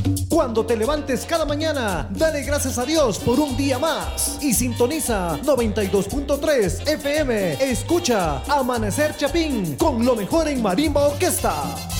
Cuando te levantes cada mañana, dale gracias a Dios por un día más y sintoniza 92.3 FM. Escucha Amanecer Chapín con lo mejor en Marimba Orquesta.